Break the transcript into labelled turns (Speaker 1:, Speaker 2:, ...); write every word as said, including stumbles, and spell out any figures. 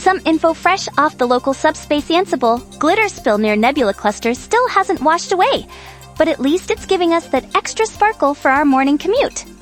Speaker 1: Some info fresh off the local subspace Ansible. Glitter spill near nebula clusters still hasn't washed away, but at least it's giving us that extra sparkle for our morning commute.